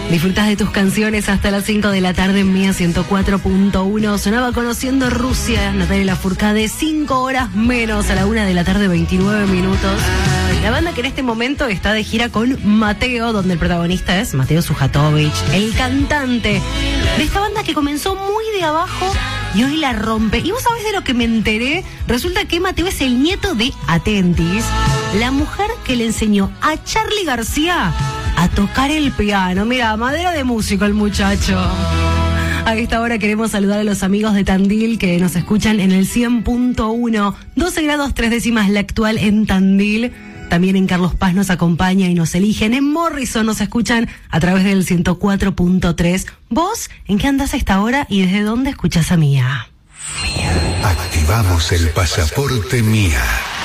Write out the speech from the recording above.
Disfrutás de tus canciones hasta las 5 de la tarde en Mía 104.1. Sonaba Conociendo Rusia, Natalia Lafourcade, 5 horas menos, a la 1 de la tarde, 29 minutos. La banda que en este momento está de gira con Mateo, donde el protagonista es Mateo Sujatovich, el cantante de esta banda que comenzó muy de abajo y hoy la rompe. Y vos sabés de lo que me enteré. Resulta que Mateo es el nieto de Atentis, la mujer que le enseñó a Charly García a tocar el piano. Mira, madera de músico el muchacho. A esta hora queremos saludar a los amigos de Tandil que nos escuchan en el 100.1, 12 grados 3 décimas la actual en Tandil. También en Carlos Paz nos acompaña y nos eligen. En Morrison nos escuchan a través del 104.3. ¿Vos en qué andás a esta hora y desde dónde escuchás a Mía? Activamos el pasaporte Mía.